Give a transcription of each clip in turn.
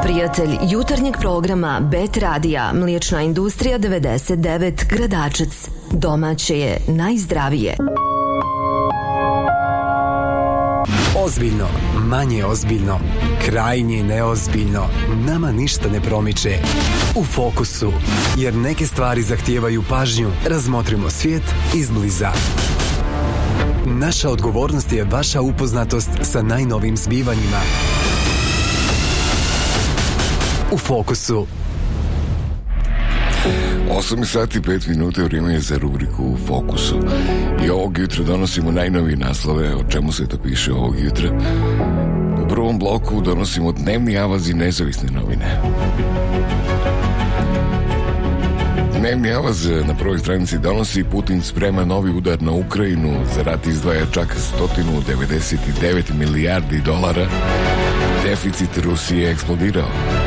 prijatelj jutarnjeg programa Bet Radija, Mliječna industrija 99 Gradačac. Domaće je najzdravije. Ozbiljno, manje ozbiljno, krajnje neozbiljno. Nama ništa ne promiče. U fokusu, jer neke stvari zahtijevaju pažnju. Razmotrimo svijet izbliza. Naša odgovornost je vaša upoznatost sa najnovim zbivanjima. U fokusu. 8 sati i 5 minuta vrijeme je za rubriku U fokusu. I ovog jutra donosimo najnovije naslove o čemu se to piše ovog jutra. U prvom bloku donosimo dnevni avaz i nezavisne novine. Dnevni avaz na prvoj stranici donosi: Putin sprema novi udar na Ukrajinu, za rat izdvaja čak 199 milijardi dolara, deficit Rusije eksplodirao.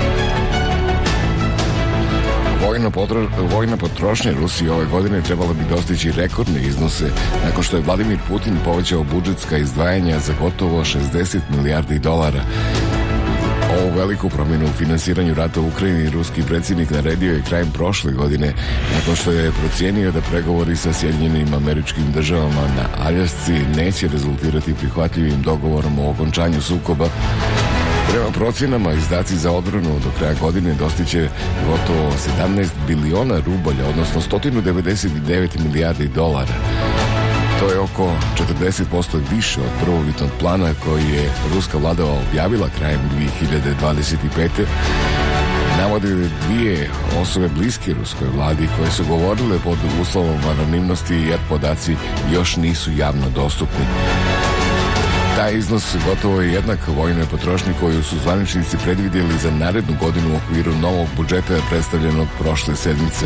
Vojna potrošnja Rusije ove godine trebala bi dostići rekordne iznose nakon što je Vladimir Putin povećao budžetska izdvajanja za gotovo 60 milijardi dolara. Ovu veliku promjenu u finansiranju rata u Ukrajini ruski predsjednik naredio je krajem prošle godine, nakon što je procijenio da pregovori sa Sjedinjenim Američkim Državama na Aljasci neće rezultirati prihvatljivim dogovorom o okončanju sukoba. Prema procjenama, izdaci za odbranu do kraja godine dostiće gotovo 17 biliona rubalja, odnosno 199 milijardi dolara. To je oko 40% više od prvobitnog plana koji je ruska vlada objavila krajem 2025. Navode dvije osobe bliske ruskoj vladi koje su govorile pod uslovom anonimnosti jer podaci još nisu javno dostupni. Taj iznos gotovo je jednak vojnoj potrošnji koju su zvaničnici predvidjeli za narednu godinu u okviru novog budžeta predstavljenog prošle sedmice.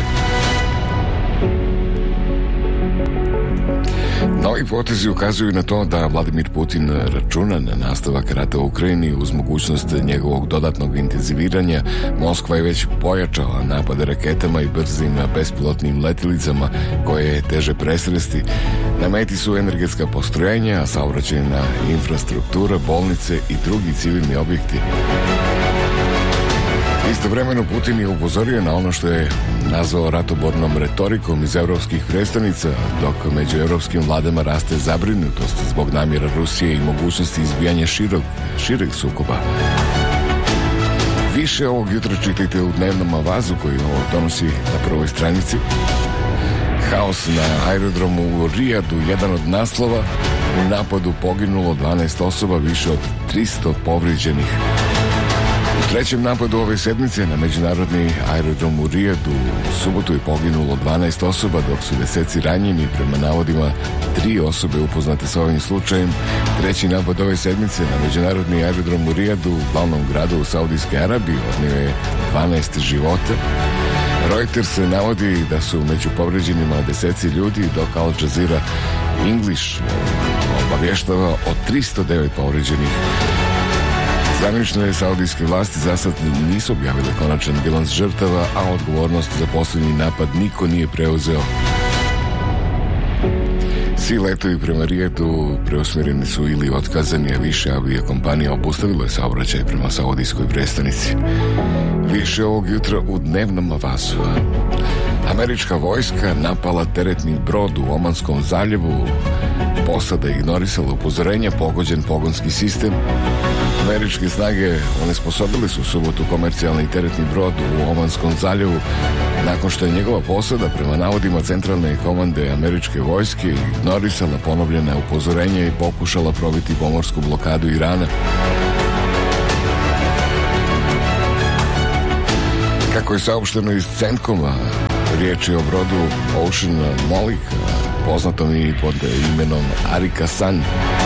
Novi potezi ukazuju na to da Vladimir Putin računa na nastavak rata u Ukrajini uz mogućnost njegovog dodatnog intenziviranja. Moskva je već pojačala napade raketama i brzim bespilotnim letjelicama koje je teže presresti. Na meti su energetska postrojenja, saobraćajna infrastruktura, bolnice i drugi civilni objekti. Istovremeno Putin je upozorio na ono što je nazvao ratobornom retorikom iz evropskih predstavnica, dok među evropskim vladama raste zabrinutost zbog namjera Rusije i mogućnosti izbijanja šireg sukoba. Više ovog jutra čitajte u dnevnom avazu koji ovo donosi na prvoj stranici. Haos na aerodromu u Rijadu, jedan od naslova. U napadu poginulo 12 osoba, više od 300 povrijeđenih. U trećem napadu ove sedmice na međunarodni aerodrom u Rijadu u subotu je poginulo 12 osoba, dok su deseci ranjeni, prema navodima 3 osobe upoznate sa ovim slučajem. Treći napad ove sedmice na međunarodni aerodrom u Rijadu, u glavnom gradu u Saudijske Arabije, odnio je 12 života. Reuters navodi da su među povređenima deseci ljudi, dok Al Jazeera English obavještava o 309 povređenih. Zvanične saudijske vlasti zasad nisu objavile konačan bilans žrtava, a odgovornost za posljednji napad niko nije preuzeo. Svi letovi prema Rijadu preusmjereni su ili otkazani, a više aviokompanija obustavilo je saobraćaj prema saudijskoj prestonici. Više ovog jutra u dnevnom avazu. Američka vojska napala teretni brod u Omanskom zaljevu. Posada ignorisala upozorenja, pogođen pogonski sistem. Američke snage onesposobili su u subotu komercijalni teretni brod u Omanskom zaljevu nakon što je njegova posada, prema navodima centralne komande američke vojske, ignorisala ponovljena upozorenja i pokušala probiti pomorsku blokadu Irana. Kako je saopšteno iz Centkoma, riječ je o brodu Ocean Malik, poznatom i pod imenom Arika San.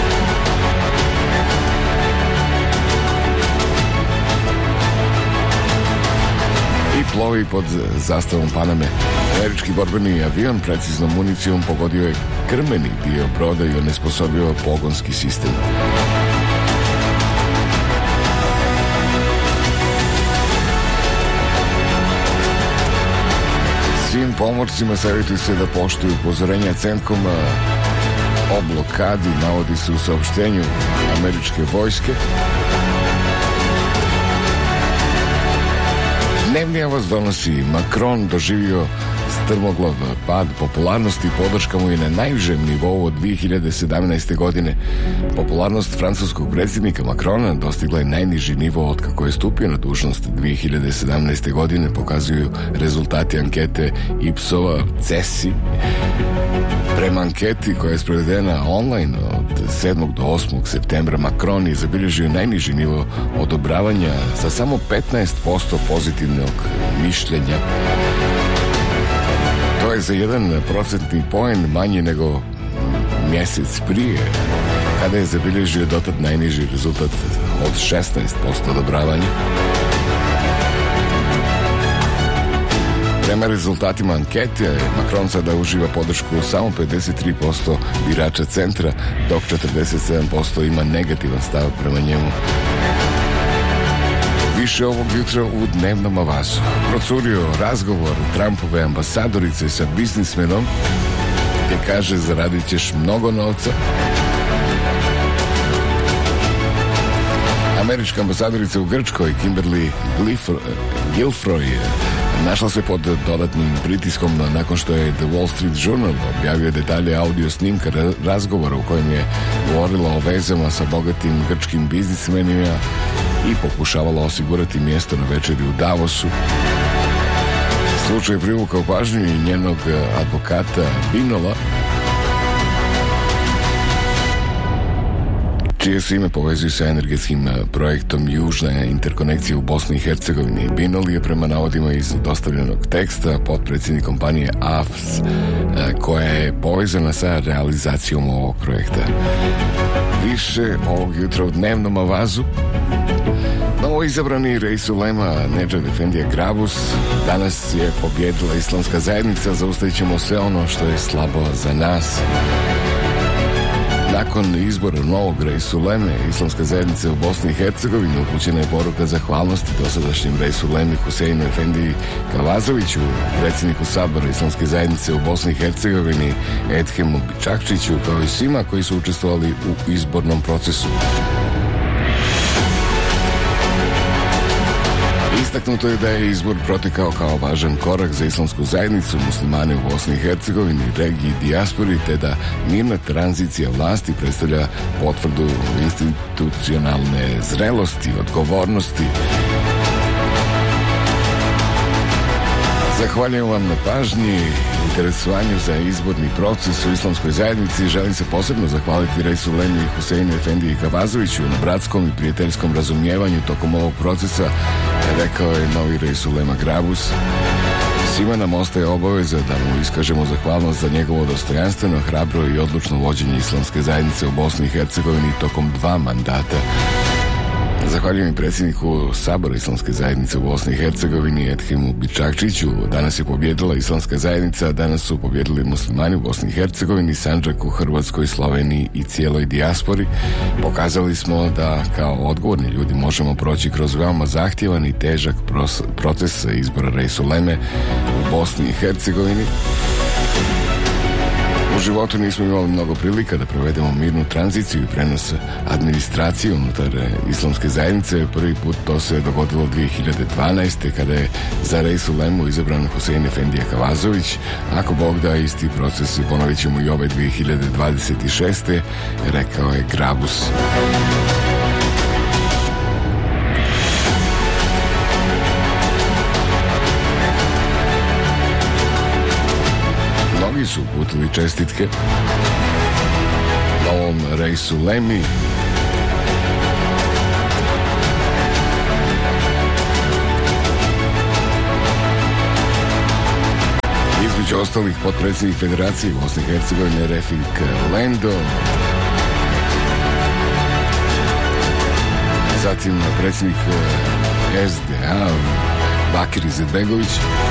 I plovi pod zastavom Paname. Američki borbeni avion preciznom municijom pogodio je krmeni dio broda i onesposobio pogonski sistem. Svim pomorcima savjetuje se da poštuju upozorenja Centkoma o blokadi, navodi se u saopštenju američke vojske. dnevni vas donosi Macron doživio strmoglav pad popularnosti, podrška mu je na najvišem nivou od 2017. godine. Popularnost francuskog predsjednika Macrona dostigla je najniži nivo od kako je stupio na dužnost 2017. godine, pokazuju rezultati ankete Ipsova CESI. Prema anketi koja je sprovedena online od 7. do 8. septembra, Macron je zabilježio najniži nivo odobravanja sa samo 15% pozitivnog mišljenja. To je za 1 procentni poen manje nego mjesec prije, kada je zabilježio dotad najniži rezultat od 16% odobravanja. Prema rezultatima ankete, Macron sada uživa podršku samo 53% birača centra, dok 47% ima negativan stav prema njemu. Više ovog jutra u dnevnom avazu. Procurio razgovor Trumpove ambasadorice sa biznismenom, gdje kaže zaradit ćeš mnogo novca. Američka ambasadorica u Grčkoj, Kimberly Guilfoyle, našla se pod dodatnim pritiskom nakon što je The Wall Street Journal objavio detalje audio snimka razgovora u kojem je govorila o vezama sa bogatim grčkim biznismenima i pokušavala osigurati mjesto na večeri u Davosu. Slučaj je privukao pažnju i njenog advokata Binola, čije se ime povezuju sa energetskim projektom Južna interkonekcija u Bosni i Hercegovini. Binol je prema navodima iz dostavljenog teksta potpredsjednik kompanije AFS, koja je povezana sa realizacijom ovog projekta. Više ovog jutra u dnevnom avazu. Novo izabrani Reis Ulema Nedžad Efendija Grabus danas je pobjedila Islamska zajednica. Zaustavit ćemo sve ono što je slabo za nas. Nakon izbora novog Reis Uleme, Islamska zajednica u Bosni i Hercegovini, upućena je poruka zahvalnosti dosadašnjem Reis Ulemi Huseinu Efendiji Kavazoviću, predsjedniku Sabora Islamske zajednice u Bosni i Hercegovini Edhemu Bičakčiću, kao i svima koji su učestvovali u izbornom procesu. Istaknuto je da je izbor protekao kao važan korak za islamsku zajednicu, muslimane u Bosni i Hercegovini, regiji i dijaspori, te da mirna tranzicija vlasti predstavlja potvrdu institucionalne zrelosti i odgovornosti. Zahvaljujem vam na pažnji, interesovanju za izborni proces u islamskoj zajednici. Želim se posebno zahvaliti Reisu Ulemi i Huseinu Efendiji Kavazoviću na bratskom i prijateljskom razumijevanju tokom ovog procesa, rekao je novi Reis Ulema Grabus. Svima nam ostaje obaveza da mu iskažemo zahvalnost za njegovo dostojanstveno, hrabro i odlučno vođenje islamske zajednice u Bosni i Hercegovini tokom 2 mandata. Zahvaljujem i predsjedniku Sabora Islamske zajednice u Bosni i Hercegovini Edhemu Bičakčiću. Danas je pobjedila Islamska zajednica, danas su pobjedili muslimani u Bosni i Hercegovini, Sandžaku, Hrvatskoj, Sloveniji i cijeloj dijaspori. Pokazali smo da kao odgovorni ljudi možemo proći kroz veoma zahtjevan i težak proces izbora Reis Uleme u Bosni i Hercegovini. U životu nismo imali mnogo prilika da provedemo mirnu tranziciju i prenos administracije unutar islamske zajednice. Prvi put to se dogodilo 2012. kada je za Reis Ulemu izabran Husein Efendija Kavazović. Ako Bog da, isti proces ponovit ćemo i ove 2026. rekao je Grabus. Mnogi su uputili čestitke novom Reisu Ulemi. Između ostalih potpredsjednik Federacije Bosne i Hercegovine Refik Lendo, zatim predsjednik SDA Bakir Izetbegović,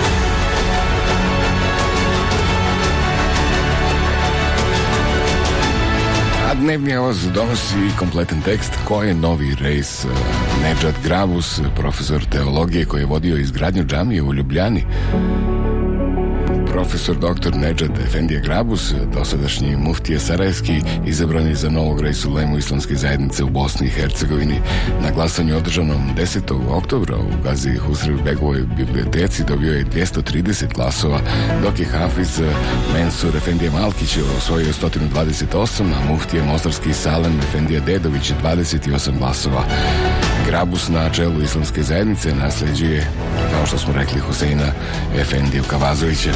a dnevni avaz donosi kompletan tekst ko je novi Reis Nedžad Grabus, profesor teologije koji je vodio izgradnju džamije u Ljubljani. Profesor dr. Nedžad Efendija Grabus, dosadašnji muftija Sarajevski, izabran je za novog rejsulemu islamske zajednice u Bosni i Hercegovini. Na glasanju održanom 10. oktobra u Gazi Husrev Begovoj biblioteci dobio je 230 glasova, dok je Hafiz Mensur Efendija Malkić osvojio 128, a muftija mostarski Salem Efendija Dedović 28 glasova. Grabus na čelu islamske zajednice nasljeđuje, kao što smo rekli, Huseina Efendiju Kavazovića.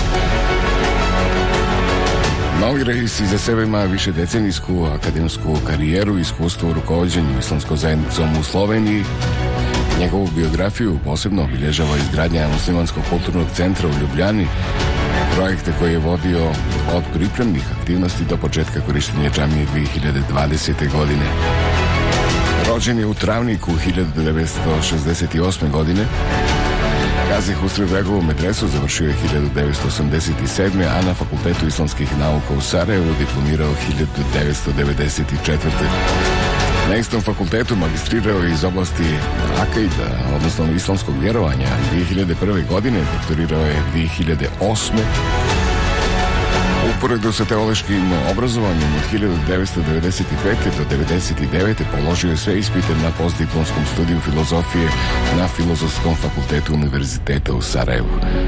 Novi reis iza sebe ima više decenijsku akademsku karijeru i iskustvo u rukovođenju islamskom zajednicom u Sloveniji. Njegovu biografiju posebno obilježava izgradnja muslimanskog kulturnog centra u Ljubljani, projekte koje je vodio od pripremnih aktivnosti do početka korištenja džamije 2020. godine. Rođen je u Travniku 1968. godine. Gazi Husrev Begovu medresu završio je 1987. a na Fakultetu islamskih nauka u Sarajevu diplomirao 1994. Na istom fakultetu magistrirao je iz oblasti akaida, odnosno islamskog vjerovanja. 2001. godine doktorirao je 2008. Uporedu sa teološkim obrazovanjem od 1995. do 1999. položio je sve ispite na postdiplomskom studiju filozofije na Filozofskom fakultetu Univerziteta u Sarajevu.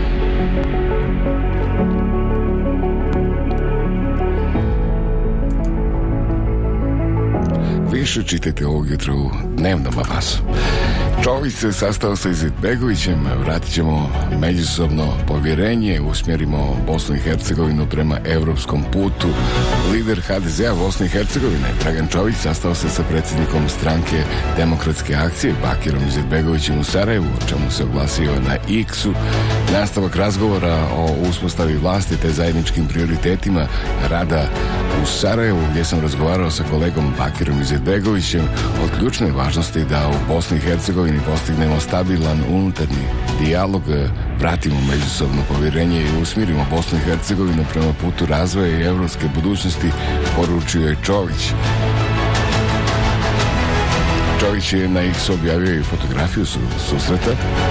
Više čitajte ovog jutra u Dnevnom Avasu. Čović se sastao sa Izetbegovićem, vratit ćemo međusobno povjerenje, usmjerimo Bosnu i Hercegovinu prema evropskom putu. Lider HDZ-a Bosne i Hercegovine, Dragan Čović, sastao se sa predsjednikom stranke Demokratske akcije, Bakirom Izetbegovićem u Sarajevu, o čemu se oglasio na X-u. Nastavak razgovora o uspostavi vlasti te zajedničkim prioritetima rada u Sarajevu, gdje sam razgovarao sa kolegom Bakirom Izetbegovićem od ključne važnosti da u Bosni i Hercegovini postignemo stabilan unutarnji dijalog, vratimo međusobno povjerenje i usmjerimo Bosnu i Hercegovinu prema putu razvoja i evropske budućnosti, poručio je Čović. Čović je na X objavio i fotografiju susreta.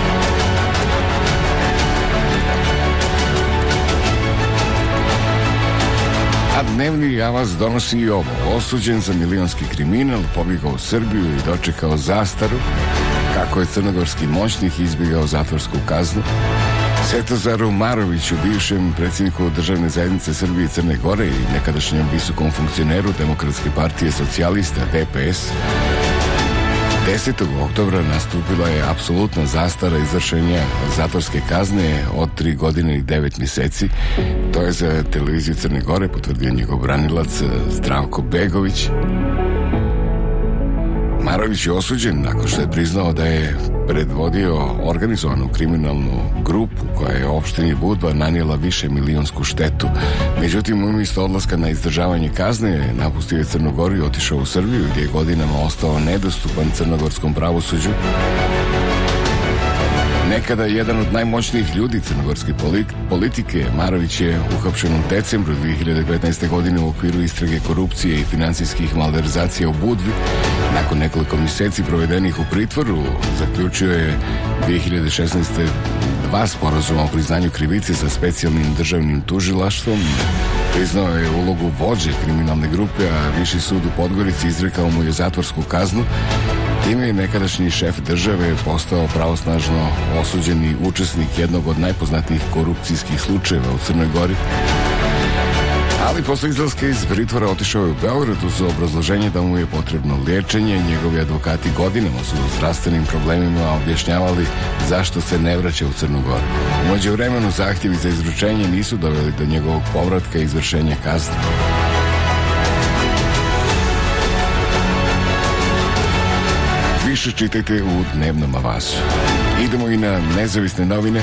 A Dnevni Avaz donosi i ovo. Osuđen za milionski kriminal, pobjegao u Srbiju i dočekao zastaru. Kako je crnogorski moćnik izbjegao zatvorsku kaznu. Svetozaru Maroviću, bivšem predsjedniku Državne zajednice Srbije i Crne Gore i nekadašnjem visokom funkcioneru Demokratske partije socijalista DPS, 10. oktobra nastupila je apsolutna zastara izvršenja zatvorske kazne od 3 godine i 9 mjeseci. To je za televiziju Crne Gore potvrdio njegov branilac Zdravko Begović. Marović je osuđen nakon što je priznao da je predvodio organizovanu kriminalnu grupu koja je opštini Budva nanijela više milionsku štetu. Međutim, umjesto odlaska na izdržavanje kazne, napustio je Crnu Goru i otišao u Srbiju, gdje je godinama ostao nedostupan crnogorskom pravosuđu. Nekada jedan od najmoćnijih ljudi crnogorske politike, Marović je uhapšen u decembru 2015. godine u okviru istrage korupcije i financijskih malverzacija u Budvi. Nakon nekoliko mjeseci provedenih u pritvoru, zaključio je 2016. 2 sporazuma o priznanju krivice sa specijalnim državnim tužilaštvom. Priznao je ulogu vođe kriminalne grupe, a Viši sud u Podgorici izrekao mu je zatvorsku kaznu. Time je nekadašnji šef države postao pravosnažno osuđeni učesnik jednog od najpoznatijih korupcijskih slučajeva u Crnoj Gori. Ali posle izlaska iz pritvora otišao je u Beograd uz obrazloženje da mu je potrebno liječenje. Njegovi advokati godinama su o zdravstvenim problemima objašnjavali zašto se ne vraća u Crnu Goru. U međuvremenu zahtjevi za izručenje nisu doveli do njegovog povratka i izvršenja kazne. Više čitajte u Dnevnom Avasu. Idemo i na nezavisne novine.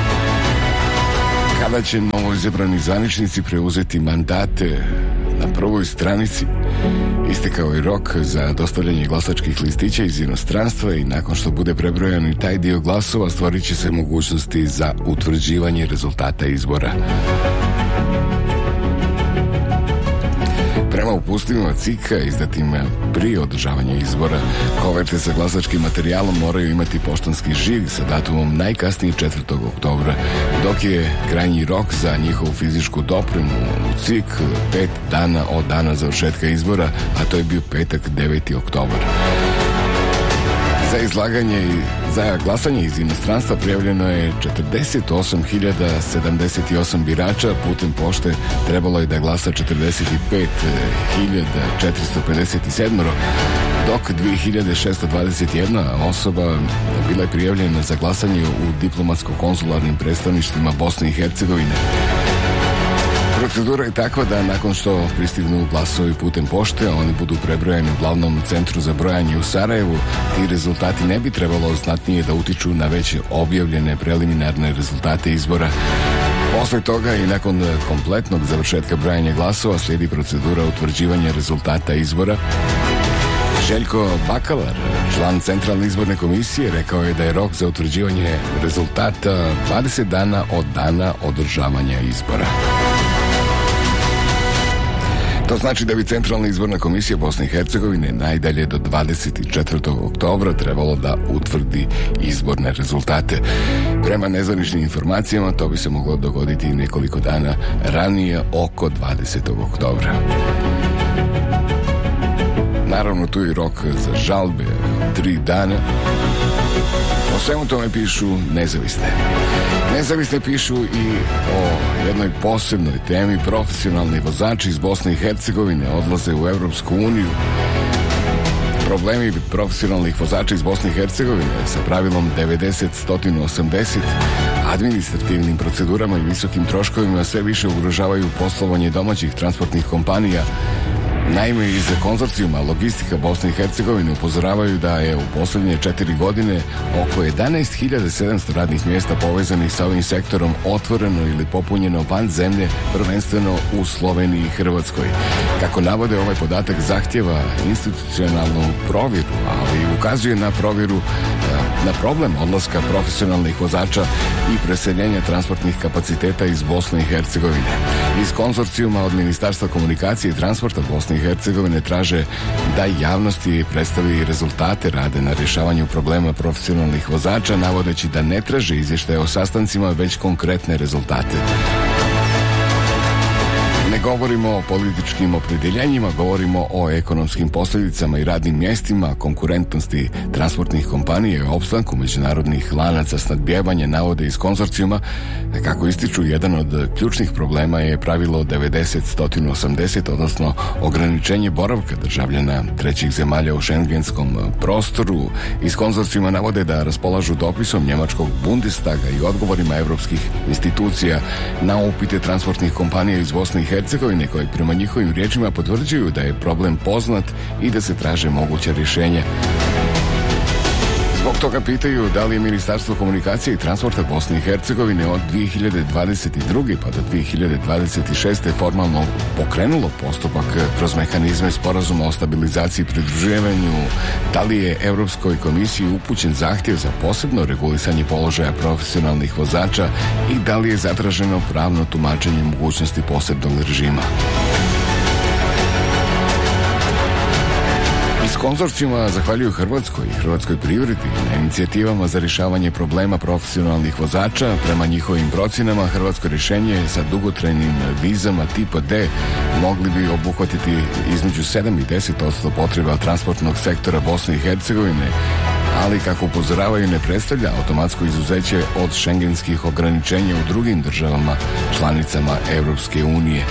Kada će novoizabrani zvaničnici preuzeti mandate? Na prvoj stranici istekao je rok za dostavljanje glasačkih listića iz inostranstva i nakon što bude prebrojan i taj dio glasova, stvorit će se mogućnosti za utvrđivanje rezultata izbora. Prema upustvima CIK-a izdatim prije održavanja izbora, koverte sa glasačkim materijalom moraju imati poštanski žig sa datumom najkasnije 4. oktobra, dok je krajnji rok za njihovu fizičku dopremu u CIK 5 dana od dana završetka izbora, a to je bio petak 9. oktobar. Za glasanje iz inostranstva prijavljeno je 48.078 birača, putem pošte trebalo je da glasa 45.457, dok 2.621 osoba bila je prijavljena za glasanje u diplomatsko-konzularnim predstavništvima Bosne i Hercegovine. Procedura je takva da nakon što pristignu glasovi putem pošte, oni budu prebrojeni u glavnom centru za brojanje u Sarajevu, ti rezultati ne bi trebalo znatnije da utiču na već objavljene preliminarne rezultate izbora. Posle toga i nakon kompletnog završetka brojanja glasova slijedi procedura utvrđivanja rezultata izbora. Željko Bakalar, član Centralne izborne komisije, rekao je da je rok za utvrđivanje rezultata 20 dana od dana održavanja izbora. To znači da bi Centralna izborna komisija Bosne i Hercegovine najdalje do 24. oktobra trebalo da utvrdi izborne rezultate. Prema nezvaničnim informacijama to bi se moglo dogoditi nekoliko dana ranije, oko 20. oktobra. Naravno, tu je rok za žalbe 3 dana. O svemu tome pišu nezavisne. Nezavisne pišu i o jednoj posebnoj temi. Profesionalni vozači iz Bosne i Hercegovine odlaze u Evropsku uniju. Problemi profesionalnih vozača iz Bosne i Hercegovine sa pravilom 90-180, administrativnim procedurama i visokim troškovima sve više ugrožavaju poslovanje domaćih transportnih kompanija. Naime, iz konzorcijuma Logistika Bosne i Hercegovine upozoravaju da je u posljednje 4 godine oko 11.700 radnih mjesta povezanih sa ovim sektorom otvoreno ili popunjeno van zemlje, prvenstveno u Sloveniji i Hrvatskoj. Kako navode, ovaj podatak zahtjeva institucionalnu provjeru, ali ukazuje na provjeru na problem odlaska profesionalnih vozača i preseljenja transportnih kapaciteta iz Bosne i Hercegovine. Iz konzorcijuma od Ministarstva komunikacije i transporta Bosne i Hercegovine traže da javnosti predstavi rezultate rade na rješavanju problema profesionalnih vozača, navodeći da ne traže izvještaje o sastancima, već konkretne rezultate. Ne govorimo o političkim opredjeljenjima, govorimo o ekonomskim posljedicama i radnim mjestima, konkurentnosti transportnih kompanija i opstanku međunarodnih lanaca snabdijevanja, navode iz konzorcijuma. Kako ističu, jedan od ključnih problema je pravilo 90-180, odnosno ograničenje boravka državljana trećih zemalja u šengenskom prostoru. Iz konzorcijuma navode da raspolažu dopisom njemačkog Bundestaga i odgovorima evropskih institucija na upite transportnih kompanija iz Bosne i Hercegovine, koji prema njihovim riječima potvrđuju da je problem poznat i da se traže moguća rješenja. Zbog toga pitaju da li je Ministarstvo komunikacije i transporta Bosne i Hercegovine od 2022. pa do 2026. formalno pokrenulo postupak kroz mehanizme sporazuma o stabilizaciji i pridruživanju, da li je Europskoj komisiji upućen zahtjev za posebno regulisanje položaja profesionalnih vozača i da li je zatraženo pravno tumačenje mogućnosti posebnog režima. Iz konzorcijuma zahvaljuju Hrvatskoj i hrvatskoj privredi na inicijativama za rješavanje problema profesionalnih vozača. Prema njihovim procjenama, hrvatsko rješenje sa dugotrajnim vizama tipa D mogli bi obuhvatiti između 7 i 10% potreba transportnog sektora Bosne i Hercegovine, ali kako upozoravaju ne predstavlja automatsko izuzeće od šengenskih ograničenja u drugim državama članicama Europske unije.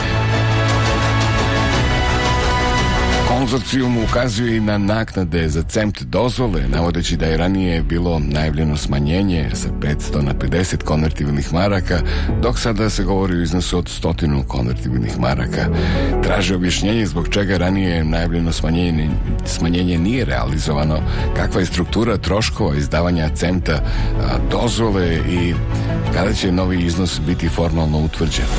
Konzorcijum ukazuje i na naknade za CEMT dozvole, navodeći da je ranije bilo najavljeno smanjenje sa 500 na 50 konvertibilnih maraka, dok sada se govori o iznosu od 100 konvertibilnih maraka. Traže objašnjenje zbog čega ranije najavljeno smanjenje nije realizovano, kakva je struktura troškova izdavanja CEMT-a dozvole i kada će novi iznos biti formalno utvrđen.